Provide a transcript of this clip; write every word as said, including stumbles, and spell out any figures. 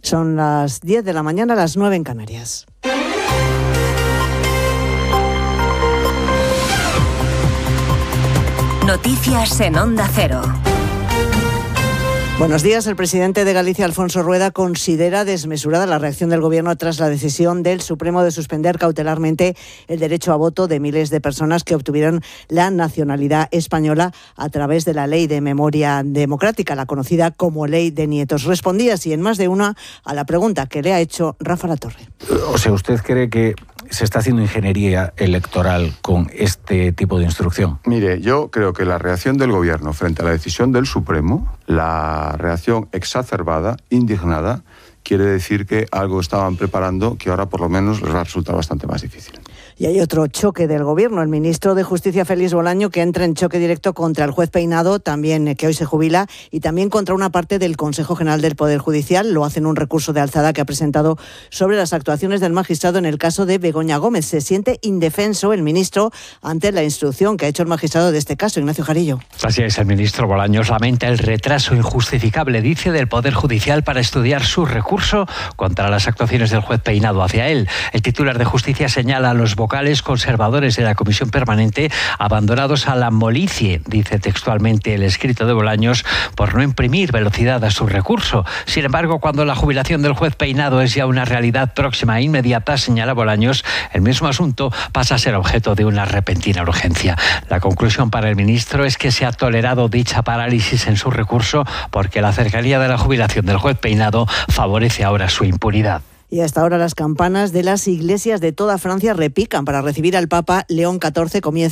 Son las diez de la mañana, las nueve en Canarias. Noticias en Onda Cero. Buenos días. El presidente de Galicia, Alfonso Rueda, considera desmesurada la reacción del Gobierno tras la decisión del Supremo de suspender cautelarmente el derecho a voto de miles de personas que obtuvieron la nacionalidad española a través de la Ley de Memoria Democrática, la conocida como Ley de Nietos. Respondía así en más de una a la pregunta que le ha hecho Rafa Latorre. O sea, ¿usted cree que se está haciendo ingeniería electoral con este tipo de instrucción? Mire, yo creo que la reacción del Gobierno frente a la decisión del Supremo, la reacción exacerbada, indignada, quiere decir que algo estaban preparando que ahora por lo menos les va a resultar bastante más difícil. Y hay otro choque del Gobierno. El ministro de Justicia, Félix Bolaño, que entra en choque directo contra el juez Peinado, también que hoy se jubila, y también contra una parte del Consejo General del Poder Judicial. Lo hace en un recurso de alzada que ha presentado sobre las actuaciones del magistrado en el caso de Begoña Gómez. Se siente indefenso el ministro ante la instrucción que ha hecho el magistrado de este caso, Ignacio Jarillo. Así es, el ministro Bolaños lamenta el retraso injustificable, dice, del Poder Judicial para estudiar su recurso contra las actuaciones del juez Peinado hacia él. El titular de Justicia señala a los vocales conservadores de la Comisión Permanente abandonados a la molicie, dice textualmente el escrito de Bolaños, por no imprimir velocidad a su recurso. Sin embargo, cuando la jubilación del juez Peinado es ya una realidad próxima e inmediata, señala Bolaños, el mismo asunto pasa a ser objeto de una repentina urgencia. La conclusión para el ministro es que se ha tolerado dicha parálisis en su recurso porque la cercanía de la jubilación del juez Peinado favorece ahora su impunidad. Y hasta ahora las campanas de las iglesias de toda Francia repican para recibir al Papa León catorce. Comienza